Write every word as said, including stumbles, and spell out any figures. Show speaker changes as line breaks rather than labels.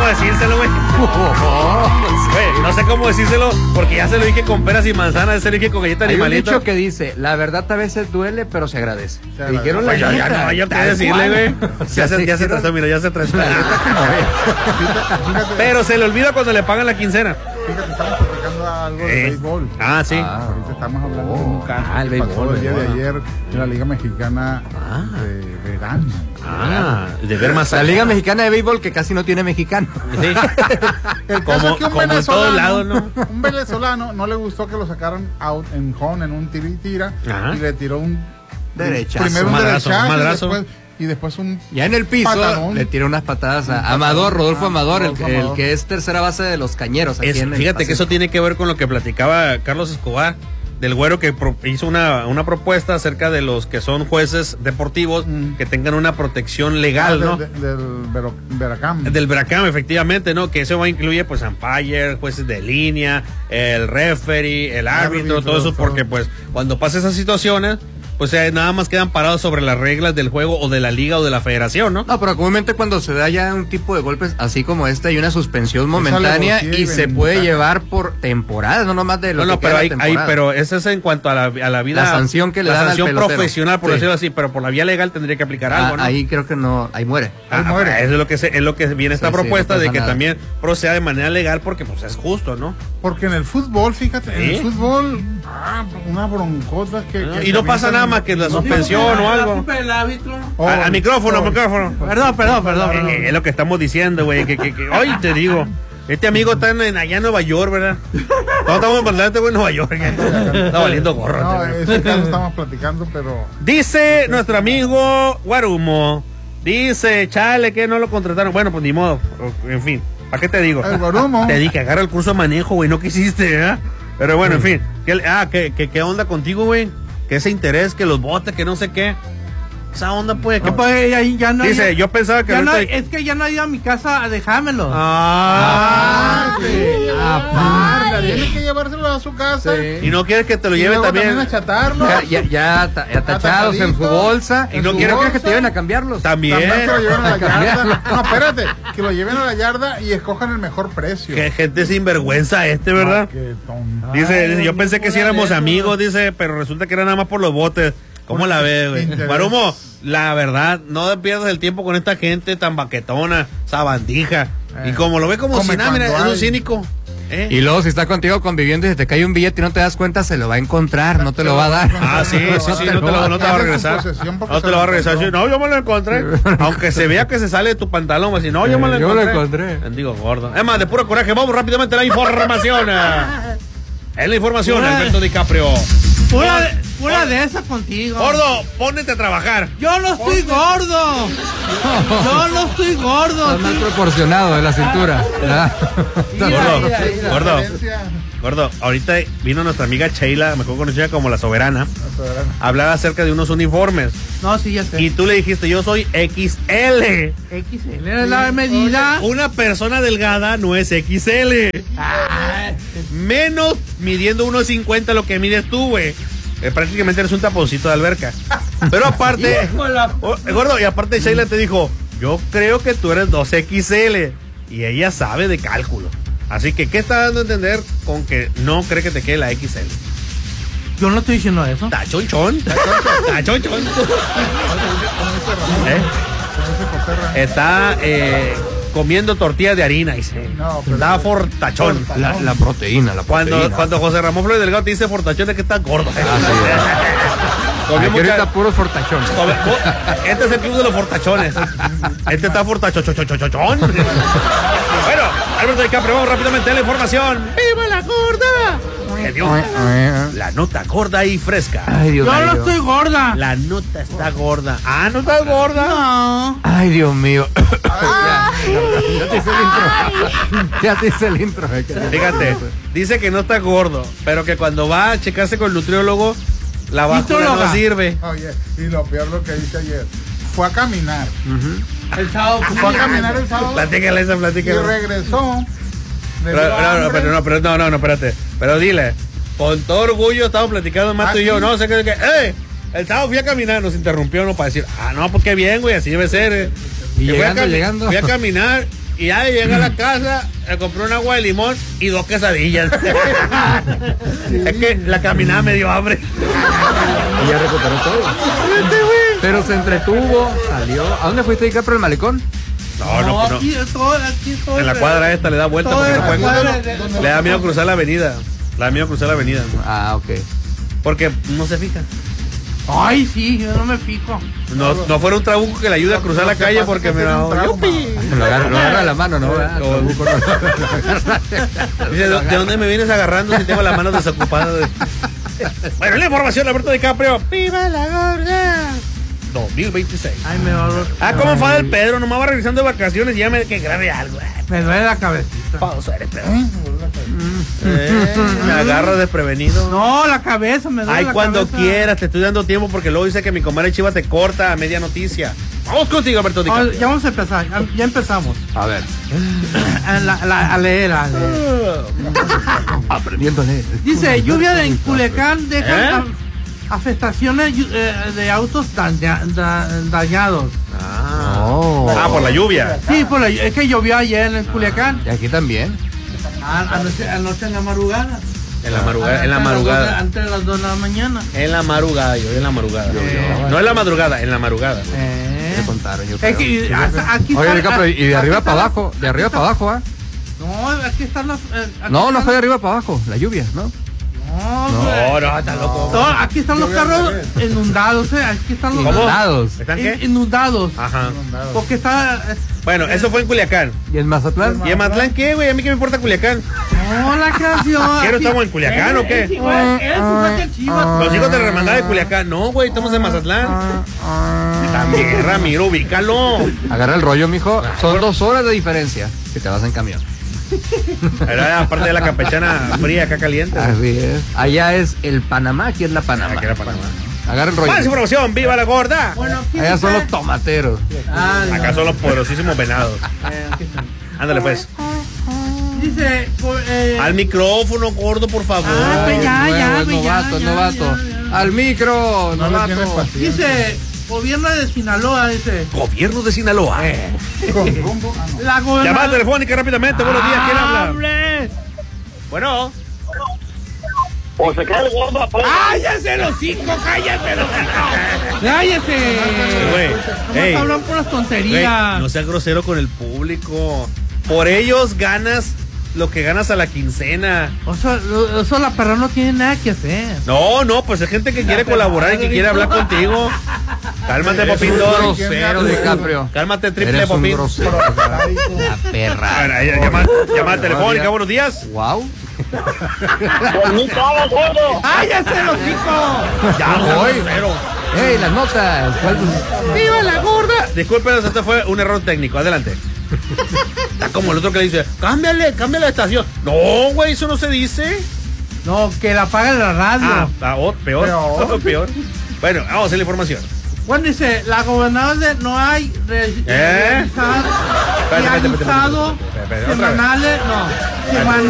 decírselo, güey. Güey, no sé cómo decírselo, porque ya se lo dije con peras y manzanas, se lo dije con galleta de animalito.
Hay un dicho que dice, la verdad a veces duele, pero se agradece.
Se
Le dijeron la
Pues ya, ya no hay que decirle, güey. Ya se, ya se trazó, mira, ya se trazó. Pero se le olvida cuando le pagan la quincena.
Fíjate, estamos platicando algo de
Eh.
béisbol.
Ah, sí.
Ah.
Ahorita estamos hablando de un caso
Ah, el
que pasó
béisbol,
el día de
béisbol.
ayer en la Liga Mexicana
Ah.
de verano.
Ah, de ver más
La Liga Mexicana de Béisbol que casi no tiene mexicano.
Sí.
El caso
Como,
es que un
como en todos lados, ¿no?
un venezolano no le gustó que lo sacaran out en home en un tira y tira
Ajá.
y le tiró un
Derechazo.
primero un
Madrazo,
derechazo
madrazo.
Y, después, y después un
Ya en el piso
patadón.
le tira unas patadas a
patadón.
Amador, Rodolfo
Ah,
Amador, el,
Rodolfo
el
Amador.
que es tercera base de los Cañeros. Aquí
Es-
en el
fíjate que eso
Pacífico.
tiene que ver con lo que platicaba Carlos Escobar, del güero que pro- hizo una, una propuesta acerca de los que son jueces deportivos
Mm.
que tengan una protección
Ah,
legal,
del-
¿no?
del, del Vero- Veracam.
Del Bracam, efectivamente, ¿no? Que eso va a incluir, pues, umpire, jueces de línea, el referee, el árbitro,
Árbitro,
todo eso,
todo.
porque, pues, cuando pasa esas situaciones, pues, eh, nada más quedan parados sobre las reglas del juego o de la liga o de la federación, ¿no?
No, pero comúnmente cuando se da ya un tipo de golpes así como este, hay una suspensión momentánea
alevosía
y
y
se
ventaja.
puede llevar por temporadas, no nomás de lo
No,
que
no,
queda
pero
de
hay, hay,
temporada.
pero eso es en cuanto a la, a la vida.
La sanción que le
la
dan al
sanción
pelotero.
profesional, por
Sí.
decirlo así, pero por la vía legal tendría que aplicar
Ah,
algo, ¿no?
ahí creo que no, ahí muere.
Ah,
Ahí muere.
Es lo que se, es lo que viene esta
Sí, sí,
propuesta
no
de
pasa
que
nada.
también proceda de manera legal porque pues es justo, ¿no?
Porque en el fútbol, fíjate, en
¿Sí?
el fútbol, ah, una broncota que,
Ah,
que
y no
se
pasa
avientan
nada
en-
más que la
no
suspensión
pasa
o
nada.
algo.
El árbitro.
Oh,
al, al micrófono, al
oh,
micrófono.
Perdón, perdón, perdón.
Eh, eh, es lo que estamos diciendo, güey. Que, que, que, hoy te digo, este amigo está en, allá en Nueva York, ¿verdad? No estamos hablando de este güey en Nueva York. ya. Está valiendo gorro.
No,
este,
ese caso estamos platicando, pero
Dice nuestro amigo Guarumo. Dice, chale, que no lo contrataron. Bueno, pues ni modo. En fin, ¿para qué te digo?
el Guarumo.
Te dije, agarra el curso de manejo, güey, no quisiste, ¿verdad? Pero bueno, en fin. ¿Qué, ah, ¿qué, qué, qué onda contigo, güey? Que ese interés, que los botes, que no sé qué. Esa onda, pues. que-
No, pues, ahí ya no
Dice,
hay-
yo pensaba que
ya no
ahorita-
hay- es que ya no he ido a mi casa a dejármelo.
Ah,
Ah, tiene que llevárselo a su casa.
Sí.
y no quieres que te lo
Y
lleve
luego
también.
achatarlo.
Ya, ya, ya ta- ya tachados en su bolsa.
Y no
¿Y
quiero-
no quieres que te lleven a cambiarlos?
También.
También que lo lleven a la
A cambiarlo.
yarda. No, espérate, que lo lleven a la yarda y escojan el mejor precio.
Qué gente sinvergüenza este, ¿verdad?
Ah, qué tonto.
Dice, dice, yo pensé que si éramos amigos, dice, pero resulta que era nada más por los botes. ¿Cómo la ves, güey?
Interés.
Marumo, la verdad, no pierdas el tiempo con esta gente tan baquetona, sabandija.
Eh,
Y como lo ve como
come
si nada, mira, es
cuando
un
hay.
cínico. ¿eh?
Y luego si está contigo conviviendo y se te cae un billete y no te das cuenta, se lo va a encontrar, no te lo va a dar.
Ah, sí, sí, sí, no te lo, no te va a regresar.
Posesión porque
No
se
te lo va a
lo
regresar. Sí,
encontró.
no, yo me lo encontré. Aunque se vea que se sale de tu pantalón, así, no, yo me lo
Yo
encontré.
lo encontré.
Bendigo gordo. Es más, de puro coraje, vamos rápidamente a la información. Es la información,
Una-
Alberto DiCaprio.
Una de, una de esas contigo.
Gordo, pónete a trabajar.
Yo no estoy gordo. Yo no estoy gordo.
Está mal
estoy-
proporcionado de la cintura. ¿verdad?
Gordo,
mira, mira.
gordo,
Diferencia.
gordo. Ahorita vino nuestra amiga Sheila, mejor conocida como la Soberana, a hablar acerca de unos uniformes.
No, sí, ya sé.
Y tú le dijiste, yo soy equis ele.
X L es la medida.
Una persona delgada no es equis ele. Menos midiendo uno cincuenta lo que mides tú, güey. Eh, prácticamente eres un taponcito de alberca. Pero aparte, oh, eh, gordo, y aparte Sheila te dijo, yo creo que tú eres dos equis ele. Y ella sabe de cálculo. Así que, ¿qué está dando a entender con que no cree que te quede la equis ele?
Yo no estoy diciendo eso.
Está chonchón. Está chonchón. ¿Eh? Está eh, comiendo tortillas de harina, dice.
No, pero-
Está fortachón.
La, la proteína, la
Cuando,
proteína.
cuando José Ramón Flores Delgado te dice fortachón es que está gordo. Comió
Aquí
mucha-
ahorita puros fortachones.
come- co- Este es el club de los fortachones. Este está fortachochochochón. Bueno, Alberto DiCaprio, vamos rápidamente a la información. ¡Viva la gorda! Que dio la nota gorda y fresca.
Ay, Dios
Yo no
mío.
estoy gorda.
La nota está gorda. Ah, no estás gorda.
No.
Ay, Dios mío. ya, ya te hice el intro. Ya te hice el intro.
Fíjate, dice que no está gordo, pero que cuando va a checarse con el nutriólogo, la báscula no
Nutróloga.
sirve.
Oye, y lo peor lo que dice ayer. Fue a caminar.
El sábado.
Fue a caminar el sábado
Platícale esa,
y
platícale.
regresó. Le
Pero,
dio
pero,
hambre.
pero, no, pero no, no, no, espérate. Pero dile, con todo orgullo estamos platicando Mato
Ah,
y yo,
sí.
no sé qué, qué, ¡eh! El sábado fui a caminar, nos interrumpió, ¿no? Para decir, ah, no, pues qué bien, güey, así debe ser. eh.
Y
Que fui a
llegando,
cami-
llegando.
Fui a caminar Y ya llegué a la casa, le compré un agua de limón y dos quesadillas. Es que la caminada me dio hambre.
Y ya recuperó todo. Pero se entretuvo, salió. ¿A dónde fuiste, DiCaprio, el malecón?
No, no, no.
Aquí, todo, aquí, todo
En la
el-
cuadra esta le da vuelta
todo
porque no
el
puede.
cuadra de- de-
Le da miedo cruzar la avenida. Le da miedo cruzar la avenida.
Ah, ok.
Porque no se fija.
Ay, sí, yo no me fijo.
No, no fuera un trabuco que le ayude a cruzar la calle porque me
da un
da.
trauma.
Lo agarra, lo agarra la mano, ¿no? Ah,
O-
trabuco, no,
Dice, ¿de de dónde me vienes agarrando si tengo las manos desocupadas? Bueno, la información, Alberto DiCaprio. ¡Viva la gorda! dos mil veintiséis.
Ay, me, va-
Ah, ¿cómo fue el Pedro? Nomás va regresando de vacaciones y ya me que grabe algo.
me duele la cabecita.
Pausa, eres Pedro. Eh, me agarra desprevenido.
No, la cabeza, me duele
Ay,
la
cuando
cabeza.
quieras, te estoy dando tiempo porque luego dice que mi comadre Chiva te corta a media noticia. Vamos contigo, Alberto
Oh,
DiCaprio.
ya vamos a empezar, ya, ya empezamos.
A ver,
A, la- la- a leer, a leer.
aprendiendo a leer.
Dice, lluvia de en Culiacán deja
¿Eh?
a- afectaciones eh, de autos daña- da- dañados.
Ah.
Oh.
Ah, por la lluvia.
Sí, por la- es que llovió ayer en Culiacán.
Y aquí también.
Ah, anoche, anoche en la madrugada.
En la madrugada,
Ah,
en la
antes de las dos de-
madrugada.
Antes de las dos de la mañana.
En la madrugada, yo en la madrugada.
Eh.
No en la madrugada, en la madrugada.
Eh.
Me contaron, yo
Es
creo.
que hasta aquí
Oye,
está-
DiCaprio, y de
aquí
arriba
está
para
la-
abajo, de arriba para abajo, ¿ah?
No, aquí están los. eh, aquí
No, no
están-
fue de arriba para abajo, la lluvia, ¿no?
No,
No,
güey.
no, está loco.
No, aquí están los carros inundados, eh. Aquí están los
¿Cómo?
Inundados.
¿Están
in-
qué?
inundados.
Ajá.
Porque está. eh,
Bueno, eso fue en Culiacán.
¿Y en Mazatlán?
¿Y en Matlán qué, güey? ¿A mí qué me importa Culiacán?
No, la canción.
¿Qué, no
aquí-
estamos en Culiacán o qué?
Es igual, es igual que el Chivas.
Los hijos de Hermandad de Culiacán. No, güey, estamos en Mazatlán. También, Ramiro, ubícalo.
Agarra el rollo, mijo. Son dos horas de diferencia que te vas en camión.
Era aparte de la campechana fría, acá caliente.
Así es. Allá es el Panamá, aquí es la Panamá.
Aquí era Panamá.
Agarra el rollo.
Más información, viva la gorda.
Bueno, aquí
Allá son
dice-
los tomateros.
Ah, no.
Acá son los poderosísimos venados.
Eh, aquí está.
Ándale pues.
Dice. por- eh,
Al micrófono, gordo, por favor.
Ah, pues ya,
Nuevo,
ya,
es
pues ya,
novato, es
ya,
novato.
ya, ya.
Al micro,
No le tiene
novato.
paciencia.
Dice. Gobierno de Sinaloa, dice.
Gobierno de Sinaloa.
Con rumbo. Ah, no.
La gobernadora.
Llamada telefónica rápidamente. Buenos días, ¿quién habla?
¡Hombre!
Bueno.
O se cae el gordo afuera.
¡Cállate los cinco! ¡Cállate los cinco! ¡Cállate!
Güey,
¿Cómo
ey,
te hablan por las
güey,
tonterías?
no seas grosero con el público. Por ellos ganas lo que ganas a la quincena.
O sea, lo- eso la perra no tiene nada que hacer.
No, no, pues hay gente que quiere colaborar y que quiere hablar contigo. Cálmate,
Eres
Popín.
un
dos.
grosero, DiCaprio.
Cálmate, triple
Eres un
Popín.
grosero. La perra.
Bueno, ahí, Llamada, llamada telefónica, buenos días.
Wow.
Por mí todo, gordo.
¡Cállate los cinco!
Ya, no seas
Voy.
grosero.
¡Ey, las notas! ¿Cuál-
¡Viva la gorda! Disculpen, este fue un error técnico. Adelante. Está como el otro que le dice, cámbiale, cámbiale la estación. No, güey, eso no se dice.
No, que la apague la radio.
Ah, ah, oh, peor,
Peor.
peor. Bueno, vamos a hacer la información.
Bueno, dice, la gobernadora de no hay re-
¿Eh?
realizado,
Espérate, espérate, espérate,
realizado
espérate, espérate, espérate, otra vez.
semanales, no, semanales.